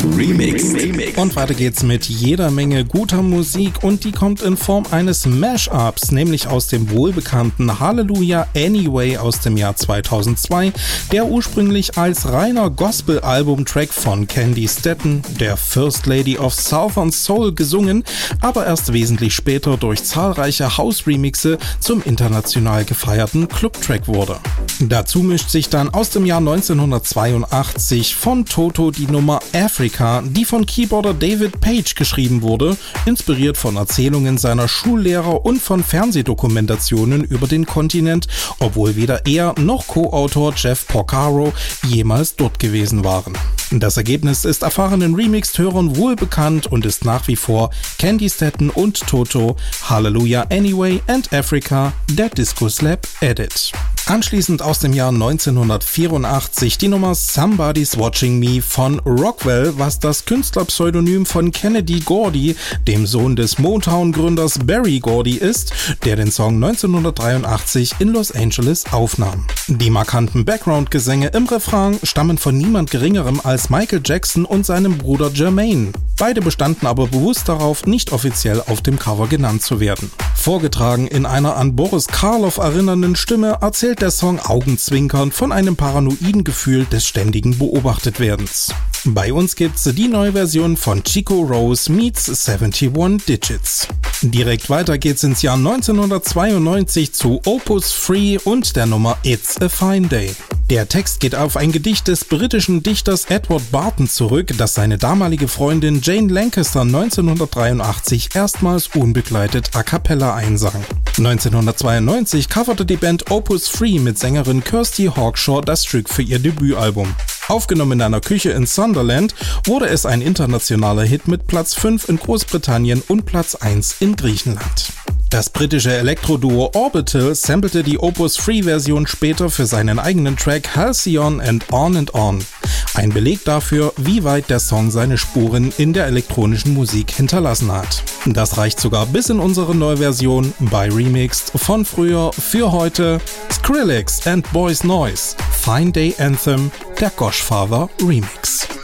Remix. Und weiter geht's mit jeder Menge guter Musik und die kommt in Form eines Mashups, nämlich aus dem wohlbekannten Hallelujah Anyway aus dem Jahr 2002, der ursprünglich als reiner Gospel-Album-Track von Candy Staton, der First Lady of Southern Soul, gesungen, aber erst wesentlich später durch zahlreiche House-Remixe zum international gefeierten Club-Track wurde. Dazu mischt sich dann aus dem Jahr 1982 von Toto die Nummer Africa, die von Keyboarder David Page geschrieben wurde, inspiriert von Erzählungen seiner Schullehrer und von Fernsehdokumentationen über den Kontinent, obwohl weder er noch Co-Autor Jeff Porcaro jemals dort gewesen waren. Das Ergebnis ist erfahrenen Remixed-Hörern wohl bekannt und ist nach wie vor Candy Staton und Toto, Hallelujah Anyway and Africa, der Disco Slap Edit. Anschließend aus dem Jahr 1984 die Nummer Somebody's Watching Me von Rockwell, was das Künstlerpseudonym von Kennedy Gordy, dem Sohn des Motown-Gründers Berry Gordy ist, der den Song 1983 in Los Angeles aufnahm. Die markanten Background-Gesänge im Refrain stammen von niemand Geringerem als Michael Jackson und seinem Bruder Jermaine. Beide bestanden aber bewusst darauf, nicht offiziell auf dem Cover genannt zu werden. Vorgetragen in einer an Boris Karloff erinnernden Stimme erzählt der Song augenzwinkernd von einem paranoiden Gefühl des ständigen Beobachtetwerdens. Bei uns gibt's die neue Version von Chico Rose meets 71 Digits. Direkt weiter geht's ins Jahr 1992 zu Opus 3 und der Nummer It's a Fine Day. Der Text geht auf ein Gedicht des britischen Dichters Edward Barton zurück, das seine damalige Freundin Jane Lancaster 1983 erstmals unbegleitet a cappella einsang. 1992 coverte die Band Opus 3 mit Sängerin Kirsty Hawkshaw das Stück für ihr Debütalbum. Aufgenommen in einer Küche in Sunderland, wurde es ein internationaler Hit mit Platz 5 in Großbritannien und Platz 1 in Griechenland. Das britische Elektroduo Orbital sampelte die Opus 3-Version später für seinen eigenen Track Halcyon and On. Ein Beleg dafür, wie weit der Song seine Spuren in der elektronischen Musik hinterlassen hat. Das reicht sogar bis in unsere Neuversion bei Remixed von früher für heute Skrillex and Boys Noise, Fine Day Anthem, der Goshfather Remix.